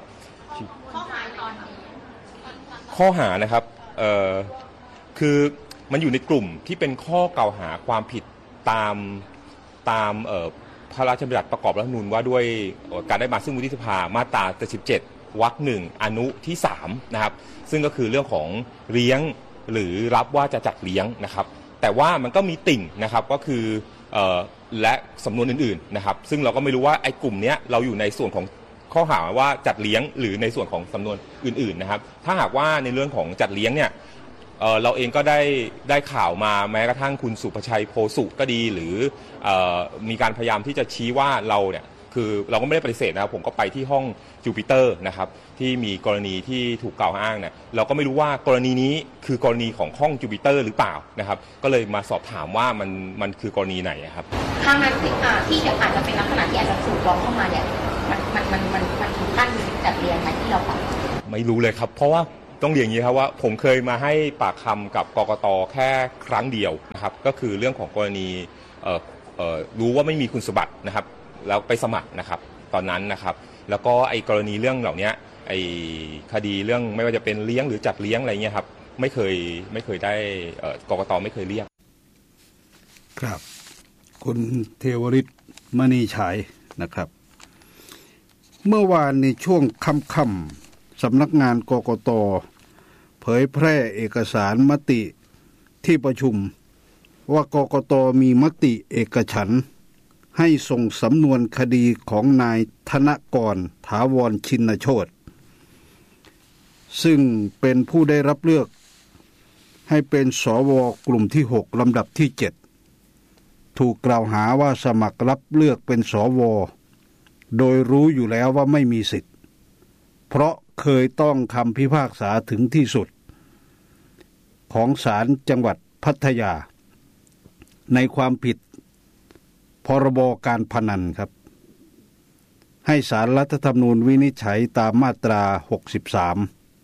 S13: ข้อหานะครับคือมันอยู่ในกลุ่มที่เป็นข้อกล่าวหาความผิดตามพระราชบัญญัติประกอบรัฐธรรมนูญว่าด้วยการได้มาซึ่งวุฒิสภามาตรา77 วรรค 1 อนุที่3นะครับซึ่งก็คือเรื่องของเลี้ยงหรือรับว่าจะจัดเลี้ยงนะครับแต่ว่ามันก็มีติ่งนะครับก็คือและสำนวนอื่นๆนะครับซึ่งเราก็ไม่รู้ว่าไอ้กลุ่มนี้เราอยู่ในส่วนของข้อหาว่าจัดเลี้ยงหรือในส่วนของสำนวนอื่นๆนะครับถ้าหากว่าในเรื่องของจัดเลี้ยงเนี่ยเราเองก็ได้ข่าวมาแม้กระทั่งคุณสุภชัยโพสุก็ดีหรือมีการพยายามที่จะชี้ว่าเราเนี่ยคือเราก็ไม่ได้ปฏิเสธนะครับผมก็ไปที่ห้องจูปิเตอร์นะครับที่มีกรณีที่ถูกกล่าวอ้างเนี่ยเราก็ไม่รู้ว่ากรณีนี้คือกรณีของห้องจูปิเตอร์หรือเปล่านะครับก็เลยมาสอบถามว่ามันคือกรณีไหนครับ
S14: ทางนั้นที่อาจจะเป็นลักษณะที่อาจจะถูกร้องเข้ามาเนี่ยมันถึงขั้นจัดเรียงไหมที่เราฟัง
S13: ไม่รู้เลยครับเพราะว่าต้องเรียนอย่างนี้ครับว่าผมเคยมาให้ปากคำกับกกต.แค่ครั้งเดียวนะครับก็คือเรื่องของกรณีรู้ว่าไม่มีคุณสมบัตินะครับแล้วไปสมัครนะครับตอนนั้นนะครับแล้วก็ไอ้กรณีเรื่องเหล่านี้ไอ้คดีเรื่องไม่ว่าจะเป็นเลี้ยงหรือจัดเลี้ยงอะไรเงี้ยครับไม่เคยได้กกต.ไม่เคยเรียก
S2: ครับคุณเทวฤทธิ์มณีฉายนะครับเมื่อวานในช่วงค่ำๆสำนักงานกกต.เผยแพร่เอกสารมติที่ประชุมว่ากกต.มีมติเอกฉันท์ให้ส่งสำนวนคดีของนายธนกรถาวรชินโชติซึ่งเป็นผู้ได้รับเลือกให้เป็นสว.กลุ่มที่6ลำดับที่7ถูกกล่าวหาว่าสมัครรับเลือกเป็นสว.โดยรู้อยู่แล้วว่าไม่มีสิทธิ์เพราะเคยต้องคำพิพากษาถึงที่สุดของศาลจังหวัดพัทยาในความผิดพรบการพนันครับให้ศาลรัฐธรรมนูญวินิจฉัยตามมาตรา63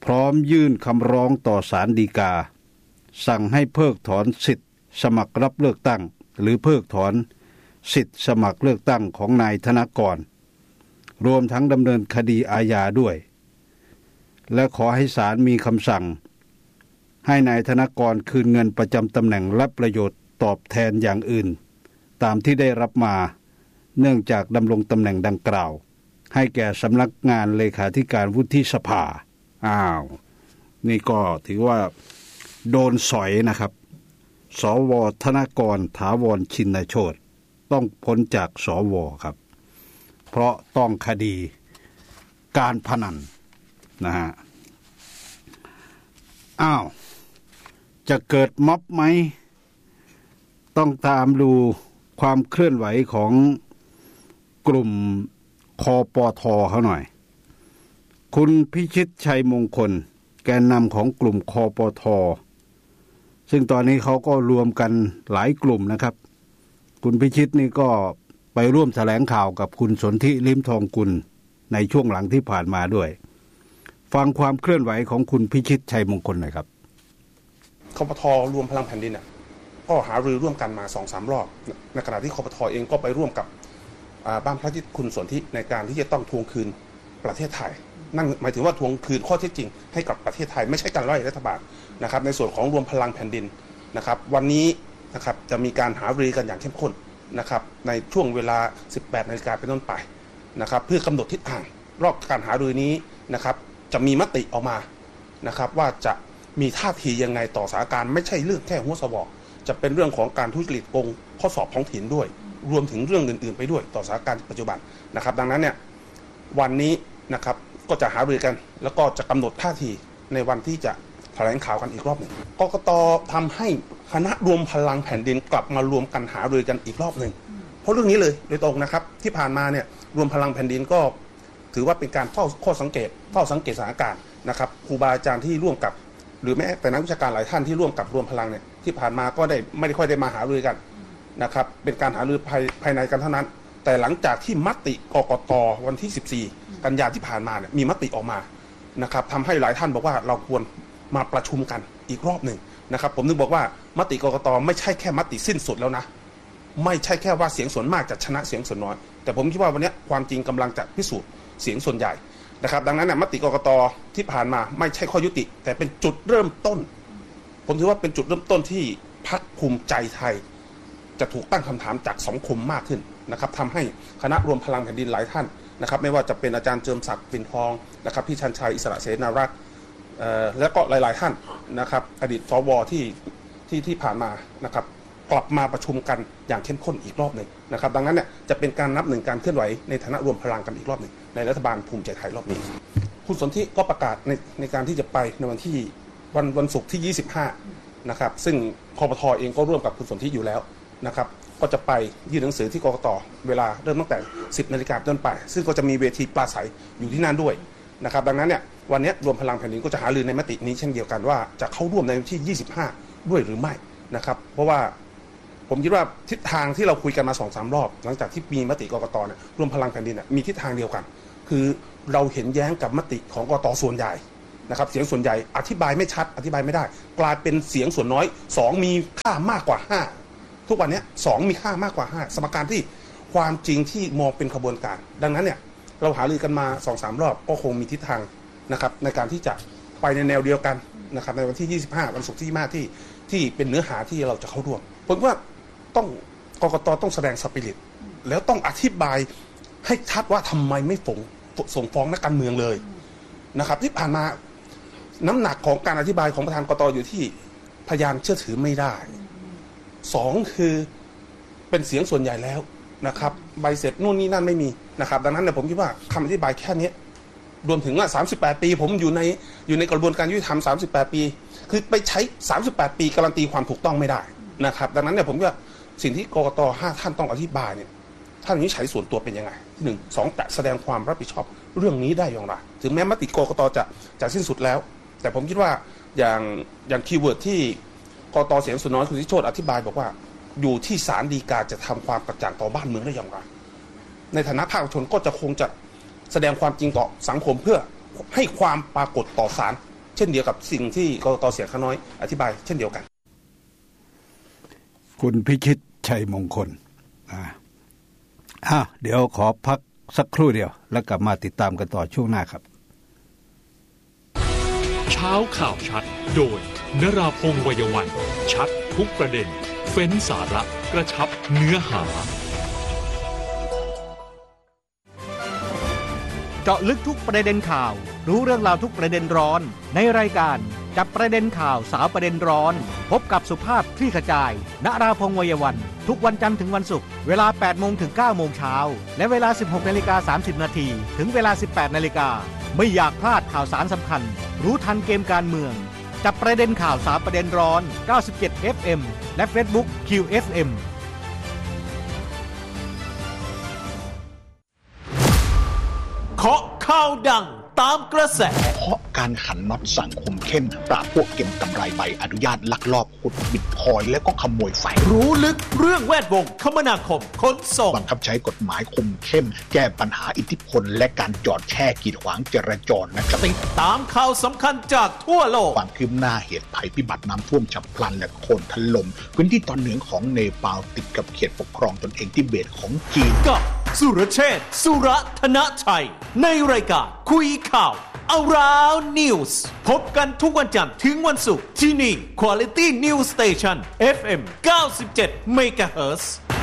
S2: พร้อมยื่นคำร้องต่อศาลฎีกาสั่งให้เพิกถอนสิทธิ์สมัครรับเลือกตั้งหรือเพิกถอนสิทธิ์สมัครเลือกตั้งของนายธนกรรวมทั้งดำเนินคดีอาญาด้วยและขอให้ศาลมีคำสั่งให้นายธนกรคืนเงินประจำตำแหน่งและประโยชน์ตอบแทนอย่างอื่นตามที่ได้รับมาเนื่องจากดำรงตำแหน่งดังกล่าวให้แก่สำนักงานเลขาธิการวุฒิสภานี่ก็ถือว่าโดนสอยนะครับสว.ธนกรถาวรชินโชติต้องพ้นจากสว.ครับเพราะต้องคดีการพนันนะฮะจะเกิดม็อบไหมต้องตามดูความเคลื่อนไหวของกลุ่มคปท.เขาหน่อยคุณพิชิตชัยมงคลแกนนำของกลุ่มคปท.ซึ่งตอนนี้เขาก็รวมกันหลายกลุ่มนะครับคุณพิชิตนี่ก็ไปร่วมแถลงข่าวกับคุณสนธิลิ้มทองกุลในช่วงหลังที่ผ่านมาด้วยฟังความเคลื่อนไหวของคุณพิชิตชัยมงคลหน่อยครับ
S15: คปท.รวมพลังแผ่นดินก็หารือร่วมกันมา 2-3 รอบในขณะที่คปท.เองก็ไปร่วมกับบ้านพระอาทิตย์คุณสนธิในการที่จะต้องทวงคืนประเทศไทยนั่นหมายถึงว่าทวงคืนข้อเท็จจริงให้กับประเทศไทยไม่ใช่การไล่รัฐบาลนะครับในส่วนของรวมพลังแผ่นดินนะครับวันนี้นะครับจะมีการหารือกันอย่างเข้มข้นนะครับในช่วงเวลา 18 นาฬิกาเป็นต้นไปนะครับเพื่อกำหนดทิศทางรอบการหารือนี้นะครับจะมีมติออกมานะครับว่าจะมีท่าทียังไงต่อสถานการณ์ไม่ใช่เรื่องแค่หัวสว.จะเป็นเรื่องของการทุจริตโกงข้อสอบท้องถิ่นด้วยรวมถึงเรื่องอื่นๆไปด้วยต่อสถานการณ์ปัจจุบันนะครับดังนั้นเนี่ยวันนี้นะครับก็จะหารือกันแล้วก็จะกำหนดท่าทีในวันที่จะแถลงข่าวกันอีกรอบหนึ่งกกต.ทำให้คณะรวมพลังแผ่นดินกลับมารวมกันหารือกันอีกรอบหนึ่งเพราะเรื่องนี้เลยโดยตรงนะครับที่ผ่านมาเนี่ยรวมพลังแผ่นดินก็ถือว่าเป็นการเฝ้าสังเกตสถานการณ์นะครับครูบาอาจารย์ที่ร่วมกับหรือแม้แต่นักวิชาการหลายท่านที่ร่วมกับรวมพลังเนี่ยที่ผ่านมาก็ไม่ได้ค่อยได้มาหารือกันนะครับเป็นการหารือภายในกันเท่านั้นแต่หลังจากที่มติกกต.วันที่14 กันยายนที่ผ่านมาเนี่ยมีมติออกมานะครับทำให้หลายท่านบอกว่าเราควรมาประชุมกันอีกรอบหนึ่งนะครับผมนึกบอกว่ามติกกต.ไม่ใช่แค่มติสิ้นสุดแล้วนะไม่ใช่แค่ว่าเสียงส่วนมากจะชนะเสียงส่วนน้อยแต่ผมคิดว่าวันนี้ความจริงกำลังจะพิสูจน์เสียงส่วนใหญ่นะครับดังนั้นเนี่ยมติกกต.ที่ผ่านมาไม่ใช่ข้อยุติแต่เป็นจุดเริ่มต้นผมถือว่าเป็นจุดเริ่มต้นที่พรรคภูมิใจไทยจะถูกตั้งคำถามจากสังคมมากขึ้นนะครับทำให้คณะรวมพลังแผ่นดินหลายท่านนะครับไม่ว่าจะเป็นอาจารย์เจิมศักดิ์ปิ่นทองนะครับพี่ชันชัยอิสระเสนารักษ์และก็หลายๆท่านนะครับอดีตสว.ที่ผ่านมานะครับกลับมาประชุมกันอย่างเข้มข้นอีกรอบหนึ่งนะครับดังนั้นเนี่ยจะเป็นการนับหนึ่งการเคลื่อนไหวในฐานะรวมพลังกันอีกรอบหนึ่งในรัฐบาลภูมิใจไทยรอบนี้คุณสนธิก็ประกาศในการที่จะไปในวันที่วันศุกร์ที่ 25 นะครับซึ่งคปท.เองก็ร่วมกับคุณสนธิอยู่แล้วนะครับก็จะไปยื่นหนังสือที่กกต.เวลาเริ่มตั้งแต่ 10 นาฬิกาต้นไปซึ่งก็จะมีเวทีปราศัยอยู่ที่นั่นด้วยนะครับดังนั้นเนี่ยวันนี้รวมพลังแผ่นดินก็จะหารือในมตินี้เช่นเดียวกันว่าจะเข้าร่วมในวันที่ 25 ด้วยหรือไม่นะครับเพราะว่าผมคิดว่าทิศทางที่เราคุยกันมา 2-3 รอบหลังจากที่มีมติกกต.เนี่ยรวมพลังแผ่นดินมีทิศทางเดียวกันคือเราเห็นแย้งกับมติของกกต.ส่วนใหญ่นะครับเสียงส่วนใหญ่อธิบายไม่ชัดอธิบายไม่ได้กลายเป็นเสียงส่วนน้อย2มีค่ามากกว่า5ทุกวันนี้2มีค่ามากกว่า5สมการที่ความจริงที่มองเป็นขบวนการดังนั้นเนี่ยเราหารือกันมา 2-3 รอบก็คงมีทิศทางนะครับในการที่จะไปในแนวเดียวกันนะครับในวันที่ 25 วันศุกร์ที่ 25 ที่เป็นเนื้อหาที่เราจะเข้าร่วมผมว่าต้องกกต.ต้องแสดงสปิริตแล้วต้องอธิบายให้ชัดว่าทำไมไม่ส่งฟ้องนักการเมืองเลยนะครับที่ผ่านมาน้ำหนักของการอธิบายของประธานกกต.อยู่ที่พยานเชื่อถือไม่ได้2คือเป็นเสียงส่วนใหญ่แล้วนะครับใบเสร็จนู่นนี่นั่นไม่มีนะครับดังนั้นเนี่ยผมคิดว่าคำอธิบายแค่นี้รวมถึงว่า38 ปีผมอยู่ในกระบวนการยุติธรรม38 ปีคือไปใช้38 ปีการันตีความถูกต้องไม่ได้นะครับดังนั้นเนี่ยผมว่าสิ่งที่กกต. 5 ท่านต้องอธิบายเนี่ยท่านนี้ใช้ส่วนตัวเป็นยังไง1 2จะแสดงความรับผิดชอบเรื่องนี้ได้อย่างไรถึงแม้มติกกต.จะสิ้นสุดแล้วแต่ผมคิดว่าอย่างคีย์เวิร์ดที่กกต.เสียงส่วนน้อยคุณทิโชติอธิบายบอกว่าอยู่ที่ศาลฎีกาจะทำความกระจ่างต่อบ้านเมืองได้อย่างไรในฐานะภาคประชาชนก็จะคงจะแสดงความจริงต่อสังคมเพื่อให้ความปรากฏต่อศาลเช่นเดียวกับสิ่งที่กกต.เสียงข้างน้อยอธิบายเช่นเดียวกัน
S2: คุณพิชิตชัยมงคลเดี๋ยวขอพักสักครู่เดียวแล้วกลับมาติดตามกันต่อช่วงหน้าครับ
S1: เช้าข่าวชัดโดยนราพงษ์ วัยวันชัดทุกประเด็นเฟ้นสาระกระชับเนื้อหา
S16: เจาะลึกทุกประเด็นข่าวรู้เรื่องราวทุกประเด็นร้อนในรายการจับประเด็นข่าวสาวประเด็นร้อนพบกับสุภาพคลี่ขจายณราพงษ์ วัยวันทุกวันจันทร์ถึงวันศุกร์เวลา 8 โมงถึง 9 โมงเช้าและเวลา 16:30 นาทีถึงเวลา 18 นาฬิกาไม่อยากพลาดข่าวสารสำคัญรู้ทันเกมการเมืองจับประเด็นข่าวสาวประเด็นร้อน97 FM และ Facebook QFM
S17: เคาะข่าวดังตามกระแส
S18: เพราะการขันน็อตสังคมเข้มปราบพวกเก็บกำไรใบอนุญาตลักลอบขุดบิตคอยน์แล้วก็ขโมยไฟ
S17: รู้ลึกเรื่องแวดวงคมนาคมขนส่ง
S18: บังคับใช้กฎหมายคุมเข้มแก้ปัญหาอิทธิพลและการจอดแช่กีดขวางจราจรนะครับ
S17: ติดตามข่าวสำคัญจากทั่วโลก
S18: ความคืบหน้าเหตุภัยพิบัติน้ำท่วมฉับพลันและโคลนถล่มพื้นที่ตอนเหนือของเนปาลติดกับเขตปกครองตนเองทิเบตของจีน
S17: กับสุรเชษฐ์สุรธนชัยในรายการคุยข่าว Around News พบกันทุกวันจันทร์ถึงวันศุกร์ที่นี่ Quality News Station FM 97 MHz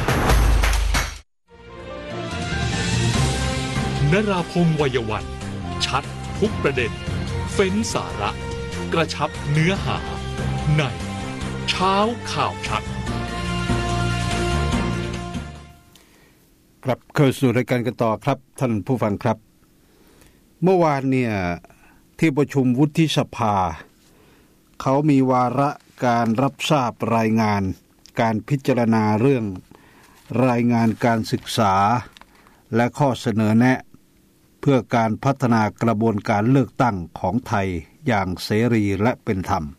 S1: นราพงษ์ วัยวันชัดทุกประเด็นเฟ้นสาระกระชับเนื้อหาในเช้าข่าวชัด
S2: กลับเข้าสู่รายการกันต่อครับท่านผู้ฟังครับเมื่อวานเนี่ยที่ประชุมวุฒิสภาเขามีวาระการรับทราบรายงานการพิจารณาเรื่องรายงานการศึกษาและข้อเสนอแนะเพื่อการพัฒนากระบวนการเลือกตั้งของไทยอย่างเสรีและเป็นธรรม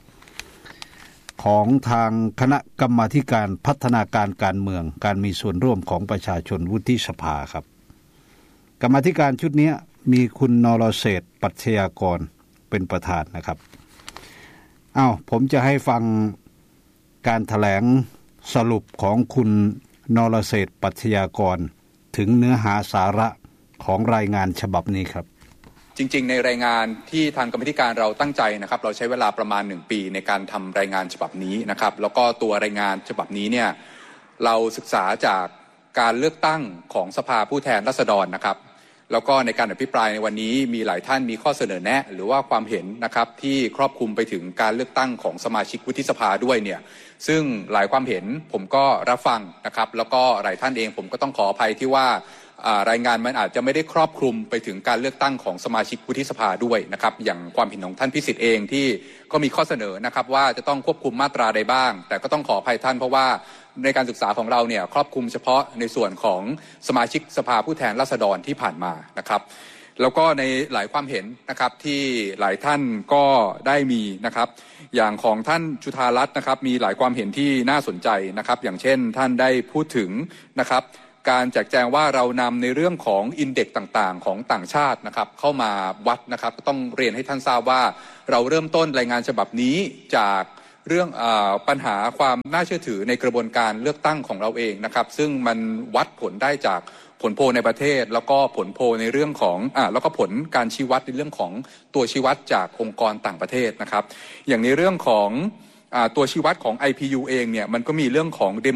S2: ของทางคณะกรรมาธิการพัฒนาการเมืองการมีส่วนร่วมของประชาชนวุฒิสภาครับกรรมาธิการชุดนี้มีคุณนรเศรษฐ์ปัชญากรเป็นประธานนะครับผมจะให้ฟังการแถลงสรุปของคุณนรเศรษฐ์ปัชญากรถึงเนื้อหาสาระของรายงานฉบับนี้ครับ
S19: จริงๆในรายงานที่ทางกรรมาธิการเราตั้งใจนะครับเราใช้เวลาประมาณ1ปีในการทำรายงานฉบับนี้นะครับแล้วก็ตัวรายงานฉบับนี้เนี่ยเราศึกษาจากการเลือกตั้งของสภาผู้แทนราษฎรนะครับแล้วก็ในการอภิปรายในวันนี้มีหลายท่านมีข้อเสนอแนะหรือว่าความเห็นนะครับที่ครอบคลุมไปถึงการเลือกตั้งของสมาชิกวุฒิสภาด้วยเนี่ยซึ่งหลายความเห็นผมก็รับฟังนะครับแล้วก็หลายท่านเองผมก็ต้องขออภัยที่ว่ารายงานมันอาจจะไม่ได้ครอบคลุมไปถึงการเลือกตั้งของสมาชิกวุฒิสภาด้วยนะครับอย่างความเห็นของท่านพิสิทธิ์เองที่ก็มีข้อเสนอนะครับว่าจะต้องควบคุมมาตราใดบ้างแต่ก็ต้องขออภัยท่านเพราะว่าในการศึกษาของเราเนี่ยครอบคลุมเฉพาะในส่วนของสมาชิกสภาผู้แทนราษฎรที่ผ่านมานะครับแล้วก็ในหลายความเห็นนะครับที่หลายท่านก็ได้มีนะครับอย่างของท่านจุฑารัตน์นะครับมีหลายความเห็นที่น่าสนใจนะครับอย่างเช่นท่านได้พูดถึงนะครับการแจกแจงว่าเรานำในเรื่องของอินเด็กซ์ต่างๆของต่างชาตินะครับเข้ามาวัดนะครับก็ต้องเรียนให้ท่านทราบว่าเราเริ่มต้นรายงานฉบับนี้จากเรื่องปัญหาความน่าเชื่อถือในกระบวนการเลือกตั้งของเราเองนะครับซึ่งมันวัดผลได้จากผลโพลในประเทศแล้วก็ผลโพลในเรื่องของแล้วก็ผลการชี้วัดในเรื่องของตัวชี้วัดจากองค์กรต่างประเทศนะครับอย่างในเรื่องของตัวชี้วัดของ IPU เองเนี่ยมันก็มีเรื่องของ